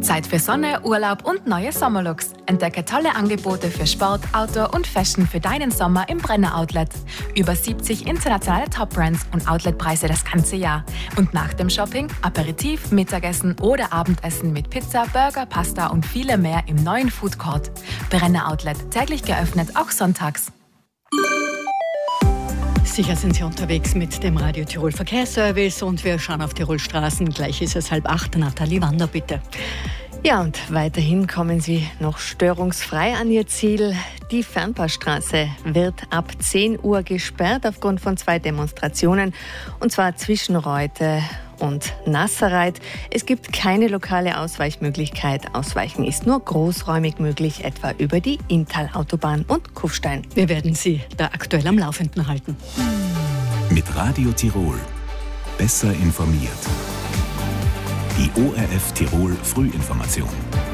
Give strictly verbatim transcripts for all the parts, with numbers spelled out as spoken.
Zeit für Sonne, Urlaub und neue Sommerlooks. Entdecke tolle Angebote für Sport, Outdoor und Fashion für deinen Sommer im Brenner Outlet. Über siebzig internationale Top-Brands und Outletpreise das ganze Jahr. Und nach dem Shopping Aperitif, Mittagessen oder Abendessen mit Pizza, Burger, Pasta und viele mehr im neuen Food Court. Brenner Outlet, täglich geöffnet, auch sonntags. Sicher sind Sie unterwegs mit dem Radio Tirol Verkehrsservice und wir schauen auf Tirolstraßen. Gleich ist es halb acht. Nathalie Wander, bitte. Ja, und weiterhin kommen Sie noch störungsfrei an Ihr Ziel. Die Fernpassstraße wird ab zehn Uhr gesperrt aufgrund von zwei Demonstrationen, und zwar zwischen Reute und Nasserreit. Es gibt keine lokale Ausweichmöglichkeit. Ausweichen ist nur großräumig möglich, etwa über die Inntal-Autobahn und Kufstein. Wir werden Sie da aktuell am Laufenden halten. Mit Radio Tirol. Besser informiert. Die O R F Tirol Frühinformation.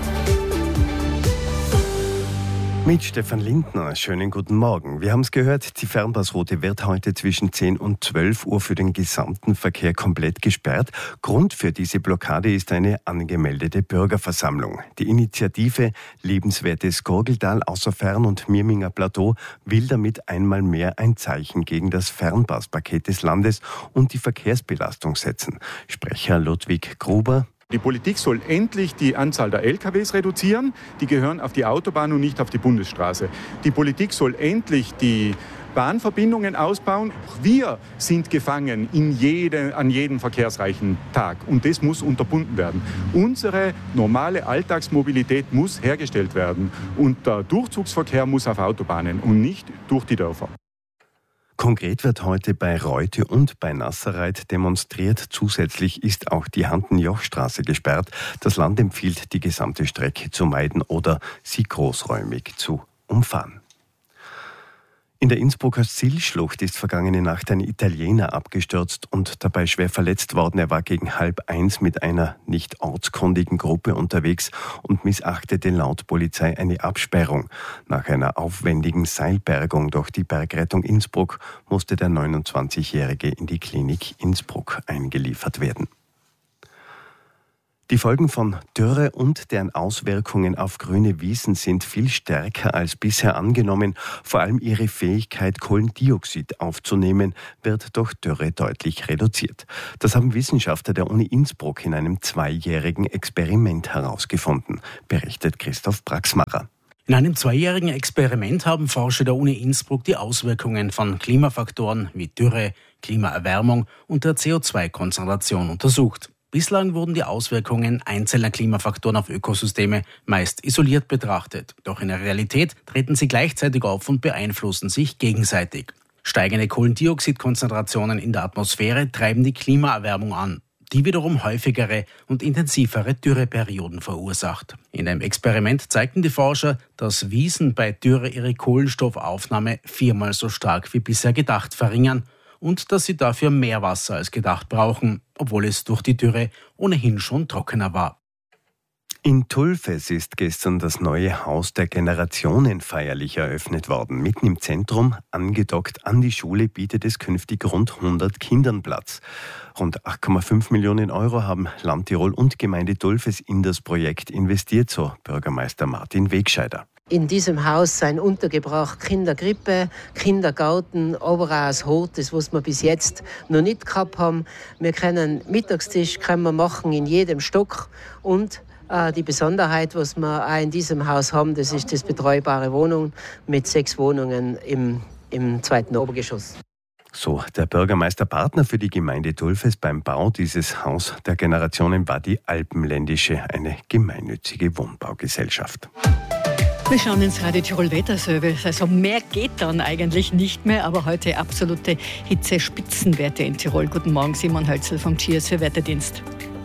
Mit Stefan Lindner, schönen guten Morgen. Wir haben es gehört, die Fernpassroute wird heute zwischen zehn und zwölf Uhr für den gesamten Verkehr komplett gesperrt. Grund für diese Blockade ist eine angemeldete Bürgerversammlung. Die Initiative Lebenswertes Gurgeltal außer Fern- und Mirminger Plateau will damit einmal mehr ein Zeichen gegen das Fernpasspaket des Landes und die Verkehrsbelastung setzen. Sprecher Ludwig Gruber: Die Politik soll endlich die Anzahl der L K Ws reduzieren. Die gehören auf die Autobahn und nicht auf die Bundesstraße. Die Politik soll endlich die Bahnverbindungen ausbauen. Wir sind gefangen in jede, an jedem verkehrsreichen Tag. Und das muss unterbunden werden. Unsere normale Alltagsmobilität muss hergestellt werden. Und der Durchzugsverkehr muss auf Autobahnen und nicht durch die Dörfer. Konkret wird heute bei Reute und bei Nasserreit demonstriert. Zusätzlich ist auch die Handenjochstraße gesperrt. Das Land empfiehlt, die gesamte Strecke zu meiden oder sie großräumig zu umfahren. In der Innsbrucker Sill-Schlucht ist vergangene Nacht ein Italiener abgestürzt und dabei schwer verletzt worden. Er war gegen halb eins mit einer nicht ortskundigen Gruppe unterwegs und missachtete laut Polizei eine Absperrung. Nach einer aufwendigen Seilbergung durch die Bergrettung Innsbruck musste der neunundzwanzigjährige in die Klinik Innsbruck eingeliefert werden. Die Folgen von Dürre und deren Auswirkungen auf grüne Wiesen sind viel stärker als bisher angenommen. Vor allem ihre Fähigkeit, Kohlendioxid aufzunehmen, wird durch Dürre deutlich reduziert. Das haben Wissenschaftler der Uni Innsbruck in einem zweijährigen Experiment herausgefunden, berichtet Christoph Braxmacher. In einem zweijährigen Experiment haben Forscher der Uni Innsbruck die Auswirkungen von Klimafaktoren wie Dürre, Klimaerwärmung und der C O zwei Konzentration untersucht. Bislang wurden die Auswirkungen einzelner Klimafaktoren auf Ökosysteme meist isoliert betrachtet. Doch in der Realität treten sie gleichzeitig auf und beeinflussen sich gegenseitig. Steigende Kohlendioxidkonzentrationen in der Atmosphäre treiben die Klimaerwärmung an, die wiederum häufigere und intensivere Dürreperioden verursacht. In einem Experiment zeigten die Forscher, dass Wiesen bei Dürre ihre Kohlenstoffaufnahme viermal so stark wie bisher gedacht verringern und dass sie dafür mehr Wasser als gedacht brauchen, obwohl es durch die Dürre ohnehin schon trockener war. In Tulfes ist gestern das neue Haus der Generationen feierlich eröffnet worden. Mitten im Zentrum, angedockt an die Schule, bietet es künftig rund hundert Kindern Platz. Rund acht Komma fünf Millionen Euro haben Land Tirol und Gemeinde Tulfes in das Projekt investiert, so Bürgermeister Martin Wegscheider. In diesem Haus sind untergebracht Kinderkrippe, Kindergarten, aber auch das Hort, das was wir bis jetzt noch nicht gehabt haben. Wir können Mittagstisch können wir machen in jedem Stock und äh, die Besonderheit, was wir auch in diesem Haus haben, das ist das betreubare Wohnung mit sechs Wohnungen im, im zweiten Obergeschoss. So, der Bürgermeisterpartner für die Gemeinde Tulfes beim Bau dieses Haus der Generationen war die Alpenländische, eine gemeinnützige Wohnbaugesellschaft. Wir schauen ins Radio Tirol Wetterservice. Also mehr geht dann eigentlich nicht mehr, aber heute absolute Hitzespitzenwerte in Tirol. Guten Morgen, Simon Hölzel vom T S für Wetterdienst.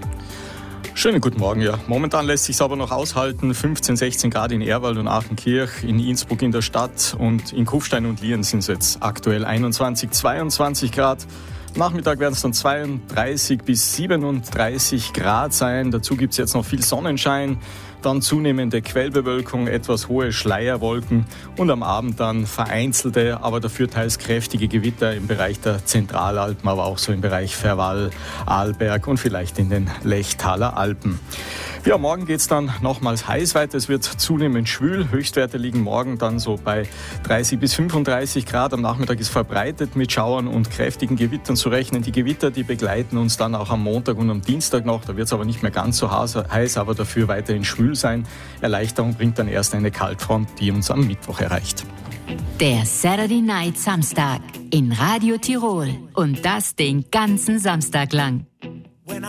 Schönen guten Morgen, ja. Momentan lässt sich aber noch aushalten. fünfzehn, sechzehn Grad in Ehrwald und Achenkirch, in Innsbruck in der Stadt und in Kufstein und Lieren sind es jetzt aktuell einundzwanzig, zweiundzwanzig Grad. Nachmittag werden es dann zweiunddreißig bis siebenunddreißig Grad sein. Dazu gibt es jetzt noch viel Sonnenschein. Dann zunehmende Quellbewölkung, etwas hohe Schleierwolken und am Abend dann vereinzelte, aber dafür teils kräftige Gewitter im Bereich der Zentralalpen, aber auch so im Bereich Verwall, Arlberg und vielleicht in den Lechtaler Alpen. Ja, morgen geht es dann nochmals heiß weiter. Es wird zunehmend schwül. Höchstwerte liegen morgen dann so bei dreißig bis fünfunddreißig Grad. Am Nachmittag ist verbreitet mit Schauern und kräftigen Gewittern zu rechnen. Die Gewitter, die begleiten uns dann auch am Montag und am Dienstag noch. Da wird es aber nicht mehr ganz so heiß, aber dafür weiterhin schwül sein. Erleichterung bringt dann erst eine Kaltfront, die uns am Mittwoch erreicht. Der Saturday Night Samstag in Radio Tirol. Und das den ganzen Samstag lang.